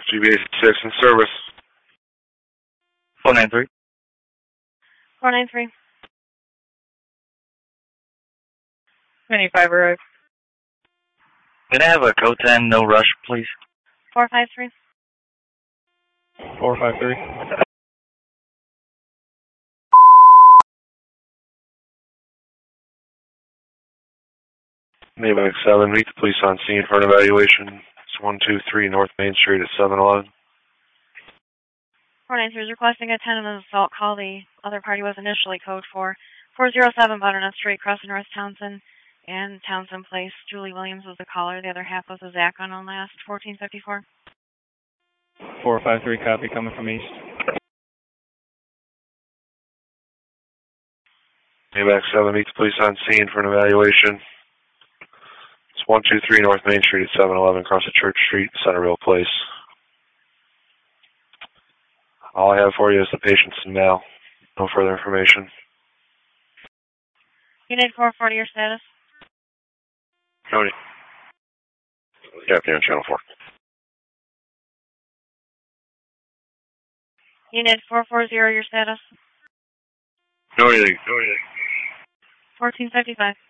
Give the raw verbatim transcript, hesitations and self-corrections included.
G B six in service. four nine three. four nine three. twenty-five arrived. Can I have a code ten, no rush, please? four five three. four five three. Name seven, meet the police on scene for an evaluation. It's one two three North Main Street at seven eleven. four nine three is requesting a ten on an assault call. The other party was initially code for four oh seven Butternut Street, crossing North Townsend and Townsend Place. Julie Williams was the caller. The other half was a Zach on last, fourteen fifty-four. four five three, copy, coming from east. Name seven, meet the police on scene for an evaluation. It's one two three North Main Street at seven eleven, across the Church Street, Centerville Place. All I have for you is the patient's now. No further information. Unit four forty, your status? Tony. Captain on Channel four. Unit four forty, your status? No anything. No anything. fourteen fifty-five.